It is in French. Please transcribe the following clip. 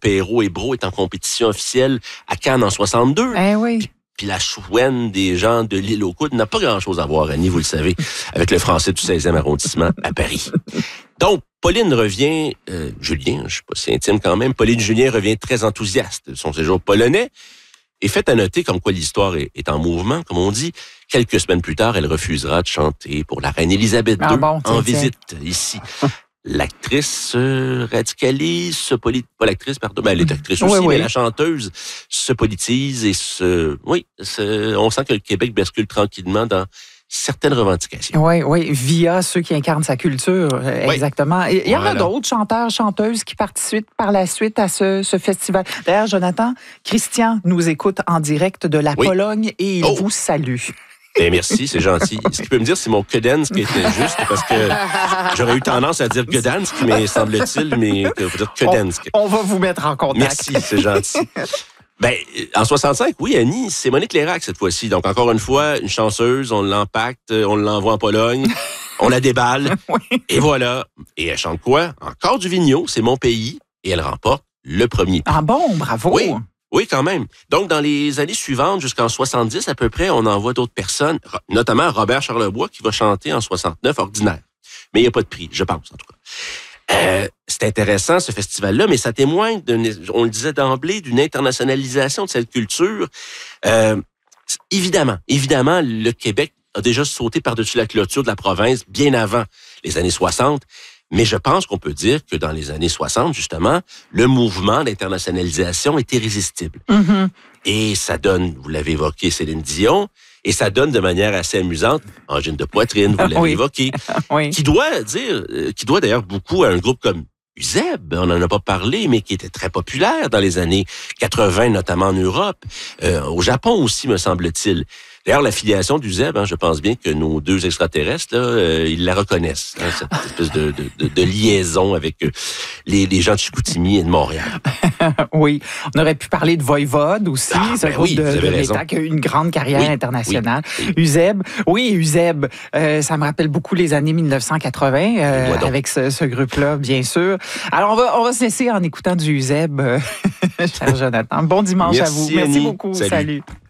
Perrault et Brault est en compétition officielle à Cannes en 62. Eh oui. Puis la chouenne des gens de l'île aux Coudes n'a pas grand-chose à voir, Annie, vous le savez, avec le français du 16e arrondissement à Paris. Donc, Pauline revient, Julien, je ne suis pas si intime quand même, Pauline Julien revient très enthousiaste de son séjour polonais. Et fait à noter comme quoi l'histoire est en mouvement, comme on dit. Quelques semaines plus tard, elle refusera de chanter pour la reine Élisabeth II en visite ici. L'actrice radicalise, pas l'actrice, pardon, elle est actrice aussi, mais la chanteuse se politise et on sent que le Québec bascule tranquillement dans certaines revendications. Oui, via ceux qui incarnent sa culture, exactement. Il y en a d'autres chanteurs, chanteuses qui participent par la suite à ce festival. D'ailleurs, Jonathan, Christian nous écoute en direct de la Pologne et il vous salue. Bien, merci, c'est gentil. Est-ce qu'il peut me dire si mon Gdansk était juste? Parce que j'aurais eu tendance à dire Gdansk, mais semble-t-il, mais il faut dire Gdansk. On va vous mettre en contact. Merci, c'est gentil. Ben, en 65, oui, Annie, c'est Monique Lérac cette fois-ci. Donc, encore une fois, une chanceuse, on l'empacte, on l'envoie en Pologne, on la déballe, et voilà. Et elle chante quoi? Encore du Vigneault, c'est mon pays, et elle remporte le premier prix. Ah bon, bravo! Oui, quand même. Donc, dans les années suivantes, jusqu'en 70 à peu près, on envoie d'autres personnes, notamment Robert Charlebois, qui va chanter en 69, Ordinaire. Mais il n'y a pas de prix, je pense, en tout cas. C'est intéressant, ce festival-là, mais ça témoigne, on le disait d'emblée, d'une internationalisation de cette culture. Évidemment, le Québec a déjà sauté par-dessus la clôture de la province bien avant les années 60. Mais je pense qu'on peut dire que dans les années 60, justement, le mouvement d'internationalisation est irrésistible. Mm-hmm. Et ça donne, vous l'avez évoqué, Céline Dion, et ça donne de manière assez amusante, Angine de poitrine, vous l'avez évoqué, qui doit d'ailleurs beaucoup à un groupe comme Uzeb, on n'en a pas parlé, mais qui était très populaire dans les années 80, notamment en Europe, au Japon aussi, me semble-t-il. D'ailleurs, l'affiliation d'Uzeb, je pense bien que nos deux extraterrestres, là, ils la reconnaissent, cette espèce de liaison avec les gens de Chicoutimi et de Montréal. Oui, on aurait pu parler de Voivode aussi, ce groupe de l'État qui a eu une grande carrière internationale. Uzeb, Uzeb, ça me rappelle beaucoup les années 1980 avec ce groupe-là, bien sûr. Alors, on va se laisser en écoutant du Uzeb, cher Jonathan. Bon dimanche à vous. Merci beaucoup. Salut.